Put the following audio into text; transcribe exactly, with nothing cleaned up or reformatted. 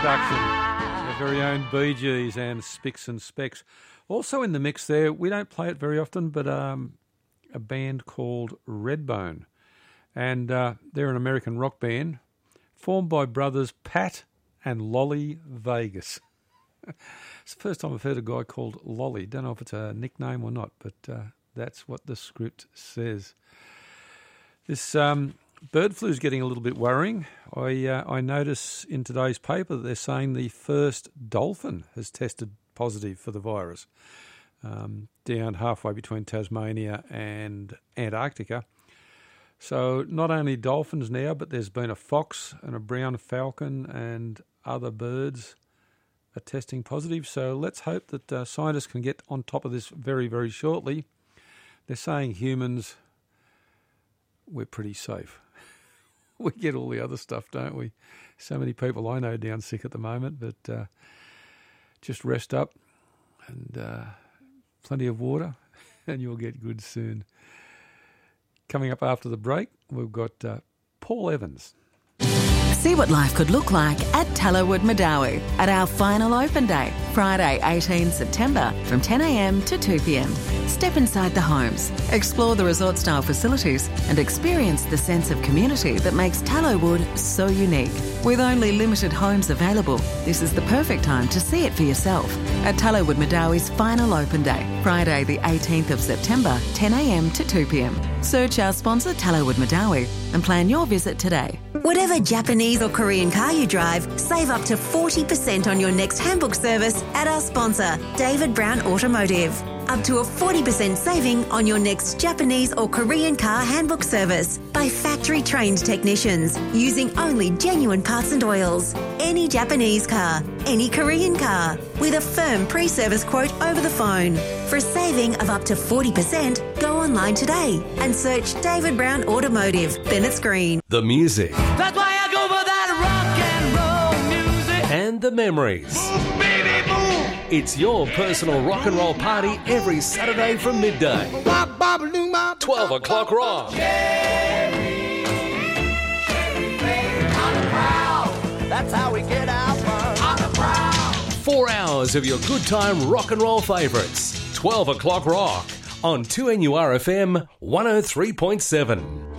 production. Our very own Bee Gees and Spicks and Specks. Also in the mix there, we don't play it very often, but um, a band called Redbone. And uh, they're an American rock band formed by brothers Pat and Lolly Vegas. It's the first time I've heard a guy called Lolly. Don't know if it's a nickname or not, but uh, that's what the script says. This um, bird flu is getting a little bit worrying. I uh, I notice in today's paper that they're saying the first dolphin has tested positive for the virus um, down halfway between Tasmania and Antarctica. So not only dolphins now, but there's been a fox and a brown falcon and other birds are testing positive. So let's hope that uh, scientists can get on top of this very, very shortly. They're saying humans, we're pretty safe. We get all the other stuff, don't we? So many people I know down sick at the moment, but uh, just rest up and uh, plenty of water and you'll get good soon. Coming up after the break, we've got uh, Paul Evans. See what life could look like at Tallowood Madawi at our final open day, Friday eighteenth September from ten a m to two p m. Step inside the homes, explore the resort-style facilities and experience the sense of community that makes Tallowood so unique. With only limited homes available, this is the perfect time to see it for yourself at Tallowood Madawi's final open day, Friday the eighteenth of September, ten a m to two p m. Search our sponsor Tallowood Madawi and plan your visit today. Whatever Japanese or Korean car you drive, save up to forty percent on your next handbook service at our sponsor, David Brown Automotive. Up to a forty percent saving on your next Japanese or Korean car handbook service by factory-trained technicians using only genuine parts and oils. Any Japanese car, any Korean car, with a firm pre-service quote over the phone. For a saving of up to forty percent, go online today and search David Brown Automotive, Bennetts Green. The music. That's why I go for that rock and roll music. And the memories. Move, baby, move. It's your personal rock and roll party every Saturday from midday. twelve o'clock rock. Sherry, Sherry, baby, on the prowl. That's how we get our fun. On the prowl. Four hours of your good time rock and roll favourites. twelve o'clock rock on two N U R F M one oh three point seven.